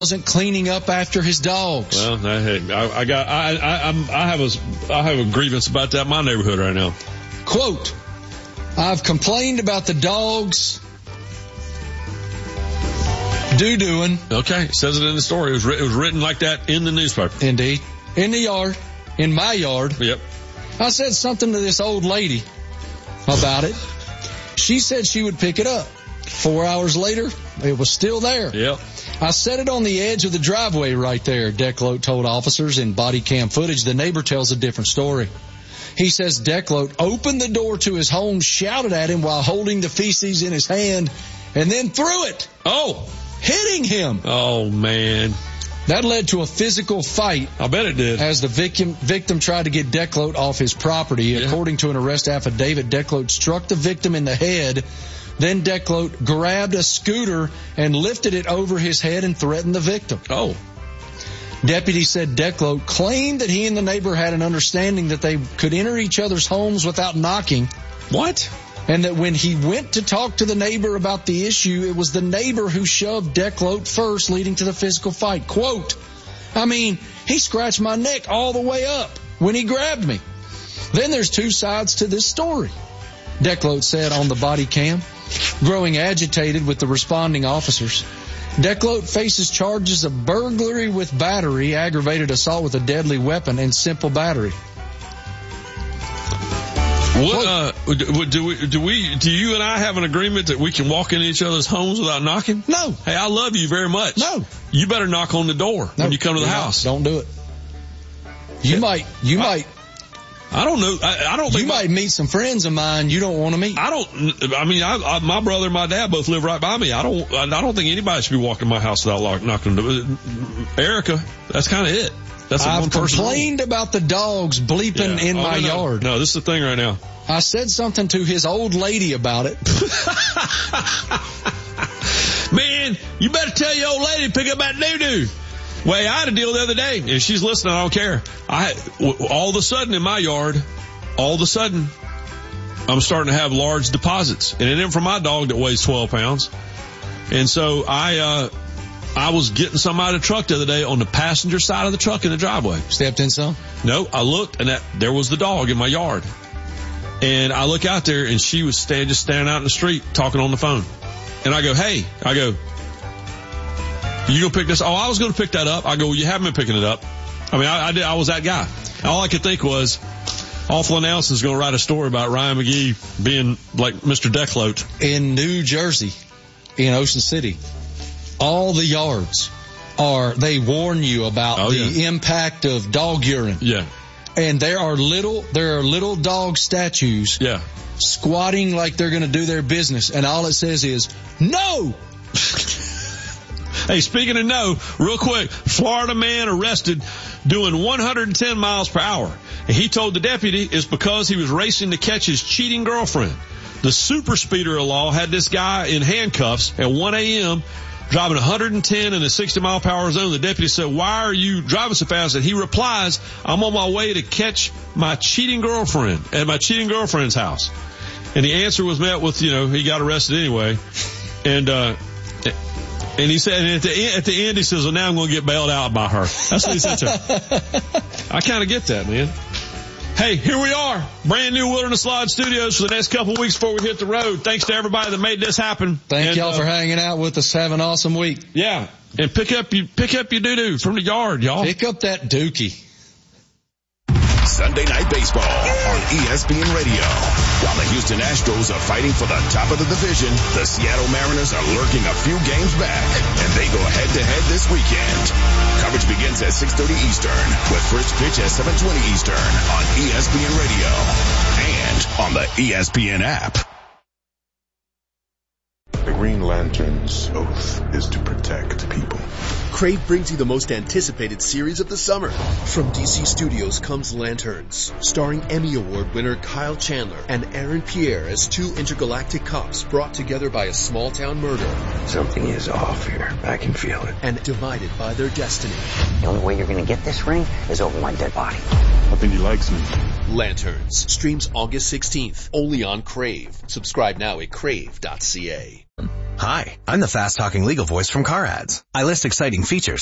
wasn't cleaning up after his dogs. Well, hey, I have a grievance about that in my neighborhood right now. Quote, I've complained about the dogs doo-dooing. Okay, it says it in the story. It was written like that in the newspaper. Indeed. In the yard. In my yard. Yep. I said something to this old lady about it. She said she would pick it up. 4 hours later, it was still there. Yep. I set it on the edge of the driveway right there, Declote told officers in body cam footage. The neighbor tells a different story. He says Declote opened the door to his home, shouted at him while holding the feces in his hand, and then threw it. Oh. Hitting him. Oh, man. That led to a physical fight. I bet it did. As the victim tried to get Declote off his property. Yeah. According to an arrest affidavit, Declote struck the victim in the head. Then Declote grabbed a scooter and lifted it over his head and threatened the victim. Oh. Deputies said Declote claimed that he and the neighbor had an understanding that they could enter each other's homes without knocking. What? And that when he went to talk to the neighbor about the issue, it was the neighbor who shoved Declote first, leading to the physical fight. Quote, I mean, he scratched my neck all the way up when he grabbed me. Then there's two sides to this story, Declote said on the body cam, growing agitated with the responding officers. Declote faces charges of burglary with battery, aggravated assault with a deadly weapon, and simple battery. Do you and I have an agreement that we can walk into each other's homes without knocking? No. Hey, I love you very much. No. You better knock on the door when you come to the house. Don't do it. You might. I don't know. I don't think you might meet some friends of mine you don't want to meet. My brother and my dad both live right by me. I don't think anybody should be walking my house without knocking on the door. Erica, that's kind of it. I've complained about the dogs bleeping in my yard. No, this is the thing right now. I said something to his old lady about it. Man, you better tell your old lady to pick up that doo-doo. Well, I had a deal the other day, and she's listening, I don't care. All of a sudden in my yard, I'm starting to have large deposits. And it ain't from my dog that weighs 12 pounds. And so I was getting some out of the truck the other day on the passenger side of the truck in the driveway. Stepped in some? No, I looked, and there was the dog in my yard. And I look out there, and she was just standing out in the street talking on the phone. And I go, hey, you gonna pick this? Oh, I was gonna pick that up. I go, well, you haven't been picking it up. I mean, I was that guy. All I could think was, Awful Announcement is gonna write a story about Ryan McGee being like Mr. Declote. In New Jersey, in Ocean City, all the yards they warn you about the impact of dog urine. Yeah. And there are little dog statues. Yeah. Squatting like they're gonna do their business. And all it says is, no! Hey, speaking of no, real quick, Florida man arrested doing 110 miles per hour. And he told the deputy it's because he was racing to catch his cheating girlfriend. The super speeder of law had this guy in handcuffs at 1 a.m. driving 110 in a 60-mile-per-hour zone. The deputy said, why are you driving so fast? And he replies, I'm on my way to catch my cheating girlfriend at my cheating girlfriend's house. And the answer was met with, he got arrested anyway. And he said, and at the end, he says, well, now I'm going to get bailed out by her. That's what he said to her. I kind of get that, man. Hey, here we are. Brand new Wilderness Lodge Studios for the next couple of weeks before we hit the road. Thanks to everybody that made this happen. Thank y'all for hanging out with us. Have an awesome week. Yeah. And pick up your doo-doo from the yard, y'all. Pick up that dookie. Sunday Night Baseball on ESPN Radio. While the Houston Astros are fighting for the top of the division, the Seattle Mariners are lurking a few games back, and they go head-to-head this weekend. Coverage begins at 6:30 Eastern, with first pitch at 7:20 Eastern on ESPN Radio and on the ESPN app. The Green Lantern's oath is to protect people. Crave brings you the most anticipated series of the summer. From DC Studios comes Lanterns, starring Emmy Award winner Kyle Chandler and Aaron Pierre as two intergalactic cops brought together by a small-town murder. Something is off here. I can feel it. And divided by their destiny. The only way you're going to get this ring is over my dead body. I think he likes me. Lanterns streams August 16th, only on Crave. Subscribe now at crave.ca. Hi, I'm the fast-talking legal voice from Car Ads. I list exciting features